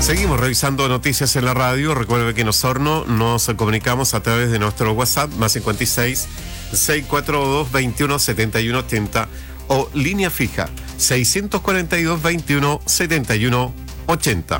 Seguimos revisando noticias en la radio. Recuerde que en Osorno nos comunicamos a través de nuestro WhatsApp más 56 642 21 71 80 o línea fija 642 21 71 80.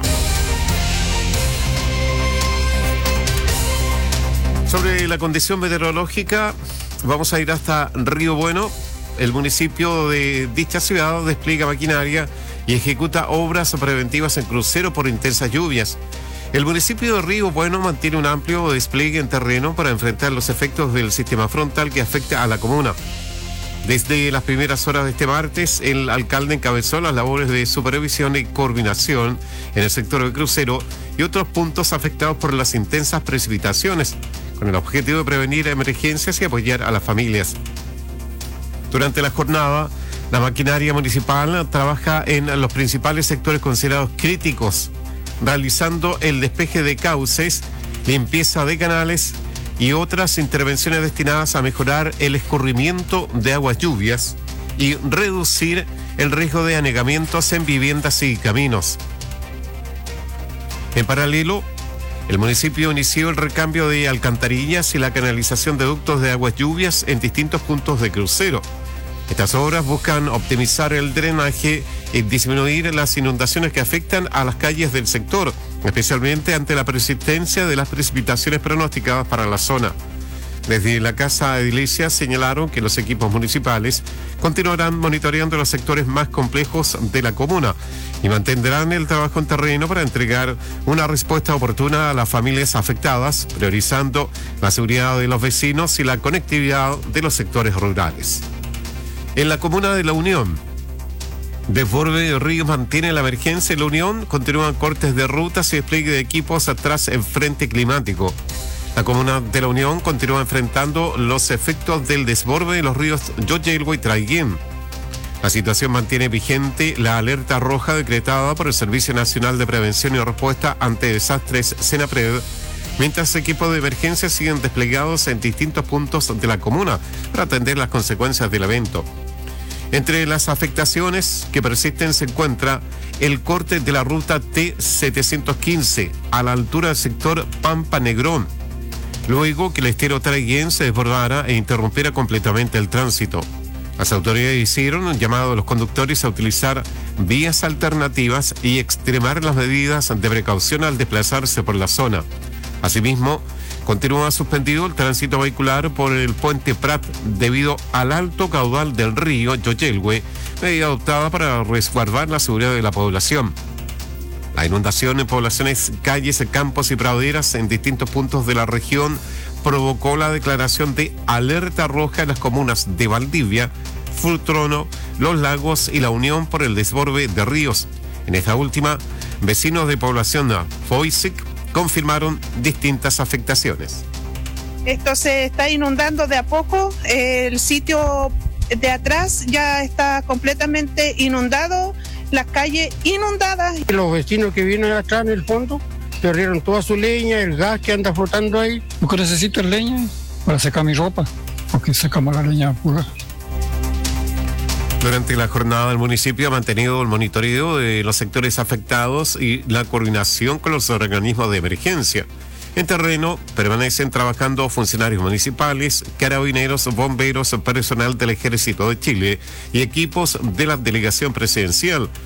Sobre la condición meteorológica, vamos a ir hasta Río Bueno. El municipio de dicha ciudad despliega maquinaria y ejecuta obras preventivas en crucero por intensas lluvias. El municipio de Río Bueno mantiene un amplio despliegue en terreno para enfrentar los efectos del sistema frontal que afecta a la comuna. Desde las primeras horas de este martes, el alcalde encabezó las labores de supervisión y coordinación en el sector de crucero y otros puntos afectados por las intensas precipitaciones, con el objetivo de prevenir emergencias y apoyar a las familias. Durante la jornada, la maquinaria municipal trabaja en los principales sectores considerados críticos, realizando el despeje de cauces, limpieza de canales y otras intervenciones destinadas a mejorar el escurrimiento de aguas lluvias y reducir el riesgo de anegamientos en viviendas y caminos. En paralelo, el municipio inició el recambio de alcantarillas y la canalización de ductos de aguas lluvias en distintos puntos de crucero. Estas obras buscan optimizar el drenaje y disminuir las inundaciones que afectan a las calles del sector, especialmente ante la persistencia de las precipitaciones pronosticadas para la zona. Desde la Casa Edilicia señalaron que los equipos municipales continuarán monitoreando los sectores más complejos de la comuna y mantendrán el trabajo en terreno para entregar una respuesta oportuna a las familias afectadas, priorizando la seguridad de los vecinos y la conectividad de los sectores rurales. En la comuna de La Unión, Desborde de Ríos mantiene la emergencia. En La Unión continúan cortes de rutas y despliegue de equipos atrás en frente climático. La comuna de La Unión continúa enfrentando los efectos del desborde de los ríos Yoyelgo y Traiguén. La situación mantiene vigente la alerta roja decretada por el Servicio Nacional de Prevención y Respuesta ante Desastres SENAPRED, mientras equipos de emergencia siguen desplegados en distintos puntos de la comuna para atender las consecuencias del evento. Entre las afectaciones que persisten se encuentra el corte de la ruta T715 a la altura del sector Pampa Negrón, luego que el estero Traiguén se desbordara e interrumpiera completamente el tránsito. Las autoridades hicieron un llamado a los conductores a utilizar vías alternativas y extremar las medidas de precaución al desplazarse por la zona. Asimismo, continúa suspendido el tránsito vehicular por el puente Prat debido al alto caudal del río Yoyelgüe, medida adoptada para resguardar la seguridad de la población. La inundación en poblaciones, calles, campos y praderas en distintos puntos de la región provocó la declaración de alerta roja en las comunas de Valdivia, Fultrono, Los Lagos y La Unión por el desborde de ríos. En esta última, vecinos de población Foisic confirmaron distintas afectaciones. Esto se está inundando de a poco. El sitio de atrás ya está completamente inundado, las calles inundadas. Los vecinos que vienen atrás en el fondo perdieron toda su leña, el gas que anda flotando ahí. Lo que necesito es leña para secar mi ropa, porque secamos la leña pura. Durante la jornada, el municipio ha mantenido el monitoreo de los sectores afectados y la coordinación con los organismos de emergencia. En terreno permanecen trabajando funcionarios municipales, carabineros, bomberos, personal del Ejército de Chile y equipos de la delegación presidencial.